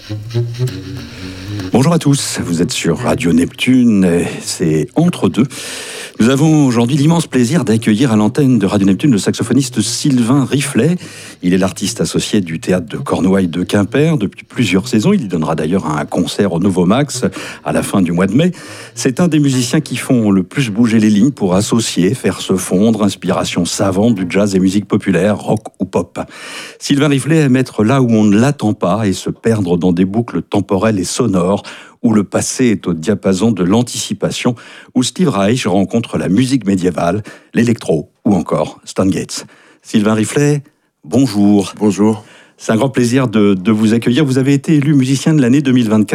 Bonjour à tous, vous êtes sur Radio Neptune, c'est Entre deux. Nous avons aujourd'hui l'immense plaisir d'accueillir à l'antenne de Radio Neptune le saxophoniste Sylvain Riflet. Il est l'artiste associé du théâtre de Cornouailles de Quimper depuis plusieurs saisons. Il y donnera d'ailleurs un concert au Novomax à la fin du mois de mai. C'est un des musiciens qui font le plus bouger les lignes pour associer, faire se fondre inspiration savante du jazz et musique populaire, rock ou pop. Sylvain Riflet aime être là où on ne l'attend pas et se perdre dans des boucles temporelles et sonores où le passé est au diapason de l'anticipation, où Steve Reich rencontre la musique médiévale, l'électro ou encore Stan Getz. Sylvain Riflet, bonjour. Bonjour. C'est un grand plaisir de vous accueillir. Vous avez été élu musicien de l'année 2024